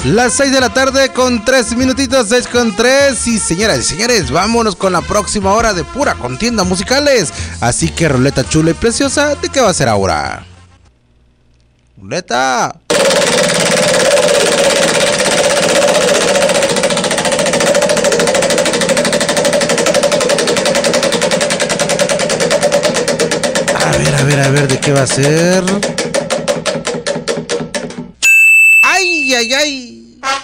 Las 6 de la tarde con 3 minutitos, 6 con 3. Y señoras y señores, vámonos con la próxima hora de pura contienda musicales. Así que ruleta chula y preciosa, ¿de qué va a ser ahora? Ruleta. A ver, ¿de qué va a ser? ¡Ay, ay, ay!